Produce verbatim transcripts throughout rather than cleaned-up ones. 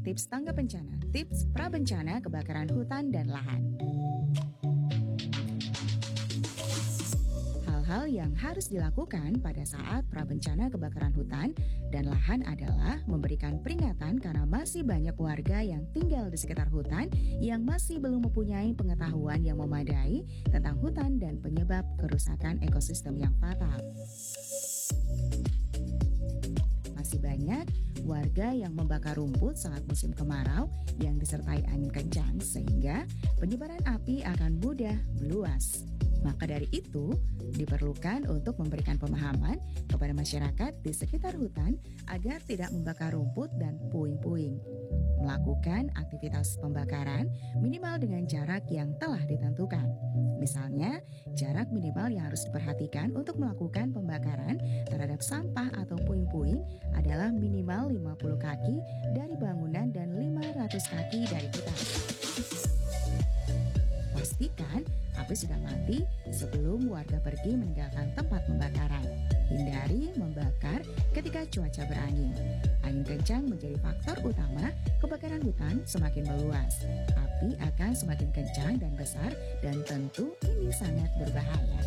tips tangga bencana, tips prabencana kebakaran hutan dan lahan. Hal-hal yang harus dilakukan pada saat prabencana kebakaran hutan dan lahan adalah memberikan peringatan karena masih banyak warga yang tinggal di sekitar hutan yang masih belum mempunyai pengetahuan yang memadai tentang hutan dan penyebab kerusakan ekosistem yang fatal. Masih banyak warga yang membakar rumput saat musim kemarau yang disertai angin kencang sehingga penyebaran api akan mudah meluas. Maka dari itu, diperlukan untuk memberikan pemahaman kepada masyarakat di sekitar hutan agar tidak membakar rumput dan puing-puing. Melakukan aktivitas pembakaran minimal dengan jarak yang telah ditentukan. Misalnya, jarak minimal yang harus diperhatikan untuk melakukan pembakaran terhadap sampah atau puing-puing adalah minimal lima puluh kaki dari bangunan dan lima ratus kaki dari hutan. Pastikan api sudah mati sebelum warga pergi meninggalkan tempat pembakaran. Hindari membakar ketika cuaca berangin. Angin kencang menjadi faktor utama kebakaran hutan semakin meluas. Api akan semakin kencang dan besar dan tentu ini sangat berbahaya.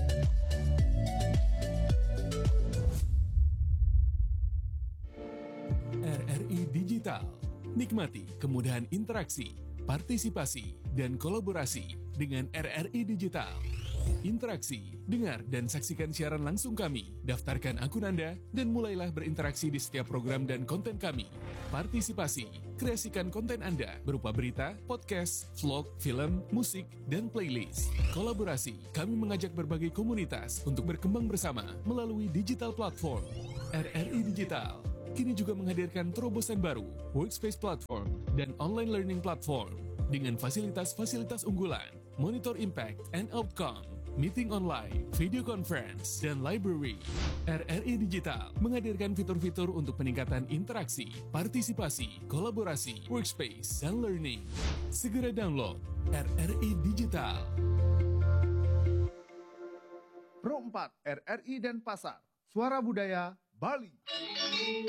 R R I Digital. Nikmati kemudahan interaksi, partisipasi, dan kolaborasi dengan R R I Digital. Interaksi, dengar dan saksikan siaran langsung kami, daftarkan akun Anda, dan mulailah berinteraksi di setiap program dan konten kami. Partisipasi, kreasikan konten Anda berupa berita, podcast, vlog, film, musik, dan playlist. Kolaborasi, kami mengajak berbagai komunitas untuk berkembang bersama melalui digital platform. R R I Digital kini juga menghadirkan terobosan baru, workspace platform, dan online learning platform dengan fasilitas-fasilitas unggulan, monitor impact and outcome, meeting online, video conference, dan library. R R I Digital menghadirkan fitur-fitur untuk peningkatan interaksi, partisipasi, kolaborasi, workspace, dan learning. Segera download R R I Digital. Pro empat R R I Denpasar, Suara Budaya Bali.